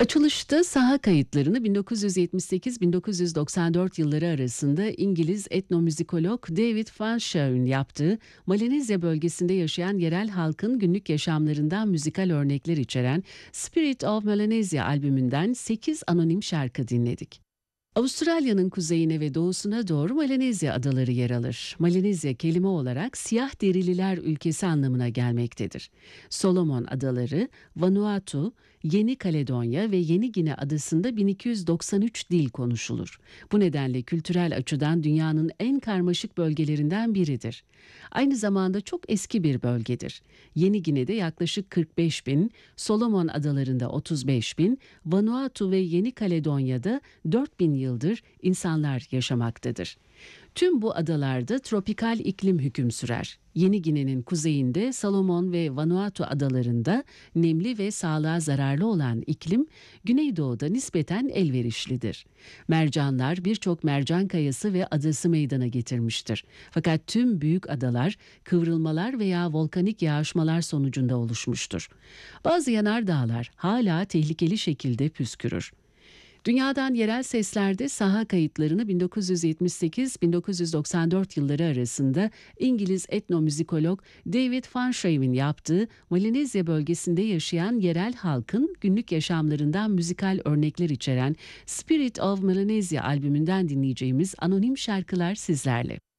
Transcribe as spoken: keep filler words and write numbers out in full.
Açılışta saha kayıtlarını bin dokuz yüz yetmiş sekiz bin dokuz yüz doksan dört yılları arasında İngiliz etnomüzikolog David Fanshawe'ın yaptığı, Malezya bölgesinde yaşayan yerel halkın günlük yaşamlarından müzikal örnekler içeren Spirit of Melanesia albümünden sekiz anonim şarkı dinledik. Avustralya'nın kuzeyine ve doğusuna doğru Malezya adaları yer alır. Malezya kelime olarak siyah derililer ülkesi anlamına gelmektedir. Solomon Adaları, Vanuatu, Yeni Kaledonya ve Yeni Gine adasında bin iki yüz doksan üç dil konuşulur. Bu nedenle kültürel açıdan dünyanın en karmaşık bölgelerinden biridir. Aynı zamanda çok eski bir bölgedir. Yeni Gine'de yaklaşık kırk beş bin, Solomon Adaları'nda otuz beş bin, Vanuatu ve Yeni Kaledonya'da dört bin yıldır insanlar yaşamaktadır. Tüm bu adalarda tropikal iklim hüküm sürer. Yeni Gine'nin kuzeyinde Solomon ve Vanuatu adalarında nemli ve sağlığa zararlı olan iklim, Güneydoğu'da nispeten elverişlidir. Mercanlar birçok mercan kayası ve adası meydana getirmiştir. Fakat tüm büyük adalar kıvrılmalar veya volkanik yağışmalar sonucunda oluşmuştur. Bazı yanardağlar hala tehlikeli şekilde püskürür. Dünyadan yerel seslerde saha kayıtlarını bin dokuz yüz yetmiş sekiz bin dokuz yüz doksan dört yılları arasında İngiliz etnomüzikolog David Fanshawe'ın yaptığı, Malezya bölgesinde yaşayan yerel halkın günlük yaşamlarından müzikal örnekler içeren Spirit of Melanesia albümünden dinleyeceğimiz anonim şarkılar sizlerle.